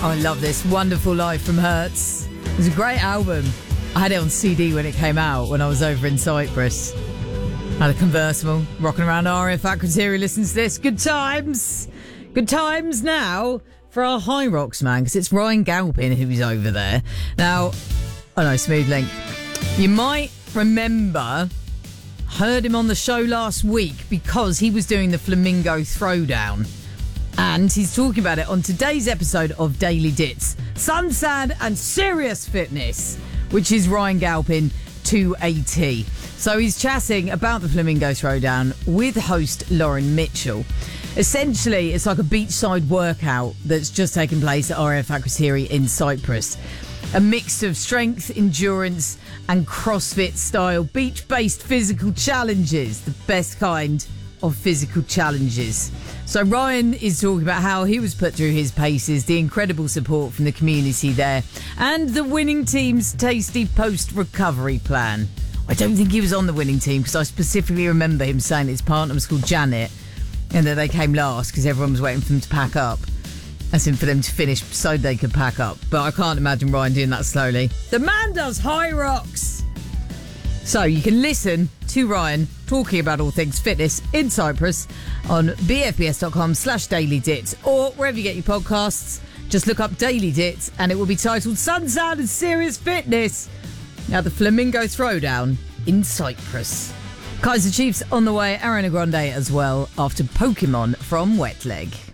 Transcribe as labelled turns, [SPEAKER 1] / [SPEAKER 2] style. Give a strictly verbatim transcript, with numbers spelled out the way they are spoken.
[SPEAKER 1] Oh, I love this. Wonderful Life from Hertz. It was a great album. I had it on C D when it came out when I was over in Cyprus. Had a convertible, rocking around R F Akrotiri, listen to this. Good times. Good times now for our High Rocks man, because it's Ryan Galpin who's over there. Now, oh no, Smooth Link. You might remember, heard him on the show last week because he was doing the Flamingo Throwdown. And he's talking about it on today's episode of Daily Dits. Sun, Sand and Serious Fitness, which is Ryan Galpin to a T. So he's chatting about the Flamingo Throwdown with host Lauren Mitchell. Essentially, it's like a beachside workout that's just taken place at R F Akrotiri in Cyprus. A mix of strength, endurance and CrossFit style beach-based physical challenges. The best kind of physical challenges. So Ryan is talking about how he was put through his paces, the incredible support from the community there, and the winning team's tasty post-recovery plan. I don't think he was on the winning team because I specifically remember him saying his partner was called Janet and that they came last because everyone was waiting for them to pack up. As in for them to finish so they could pack up. But I can't imagine Ryan doing that slowly. The man does High Rocks! So you can listen to Ryan talking about all things fitness in Cyprus on bfbs.com slash Daily Dits, or wherever you get your podcasts. Just look up Daily Dits and it will be titled Sun, Sand and Serious Fitness. Now the Flamingo Throwdown in Cyprus. Kaiser Chiefs on the way, Ariana Grande as well after Pokemon from Wet Leg.